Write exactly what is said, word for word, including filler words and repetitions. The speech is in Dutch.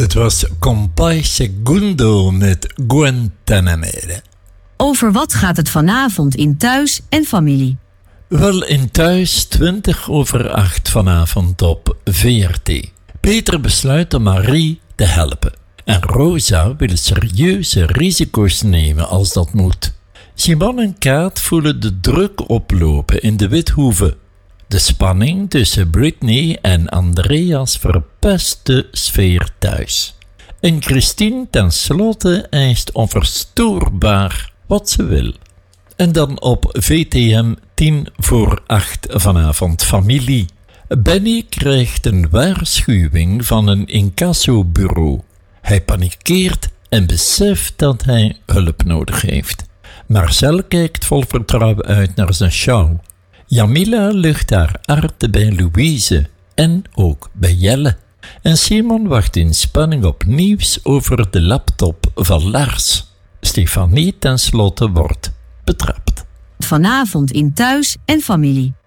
Het was Compay Segundo met Guantanamera. Over wat gaat het vanavond in Thuis en Familie? Wel, in Thuis twintig over acht vanavond op V R T. Peter besluit om Marie te helpen. En Rosa wil serieuze risico's nemen als dat moet. Simon en Kaat voelen de druk oplopen in de Withoeve. De spanning tussen Britney en Andreas verpest de sfeer thuis. En Christine tenslotte eist onverstoorbaar wat ze wil. En dan op V T M tien voor acht vanavond Familie. Benny krijgt een waarschuwing van een incassobureau. Hij panikeert en beseft dat hij hulp nodig heeft. Marcel kijkt vol vertrouwen uit naar zijn show. Jamila lucht haar arte bij Louise en ook bij Jelle. En Simon wacht in spanning op nieuws over de laptop van Lars. Stefanie tenslotte wordt betrapt. Vanavond in Thuis en Familie.